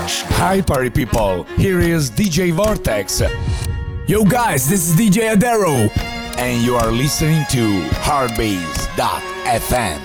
Hi party people, here is DJ Vortex. Yo guys, this is DJ Adero. And you are listening to Heartbeats.fm.